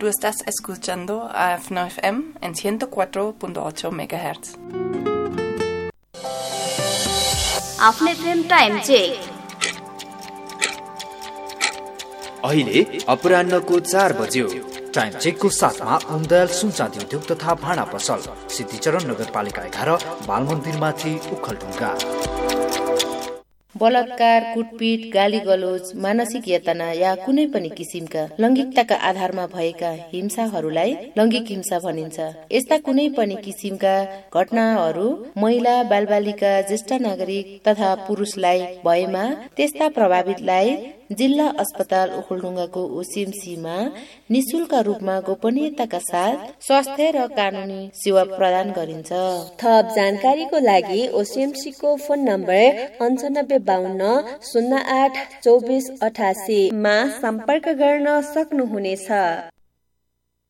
Tú estás escuchando AFNO FM en 104.8 MHz. आफ्नो FM time check. अहिले अपराह्नको 4 बज्यो। Time चेकको साथमा उमदयाल सुनचाँदी उद्योग तथा भाँडा पसल, सिद्धिचरण नगरपालिका 11, बालमन्दिरमाथि उखलढुङ्गा। बलात्कार, कुटपिट, गाली गलोच, मानसिक यातना या कुनै पनि किसिमका लैंगिकताका आधारमा भएका हिंसाहरूलाई लैंगिक हिंसा भनिन्छ। यस्ता कुनै पनि किसिमका घटनाहरू महिला, बालबालिका, ज्येष्ठ नागरिक तथा पुरुषलाई भएमा त्यस्ता प्रभावितलाई जिल्ला अस्पताल ओखलढुङ्गाको ओसिएमसीमा निशुल्क रूपमा गोपनीयताका साथ स्वास्थ्य र कानुनी सेवा प्रदान गरिन्छ। थप जानकारीको लागि ओसिएमसी को फोन नम्बर 9552 08 24 88 मा सम्पर्क गर्न सक्नुहुनेछ।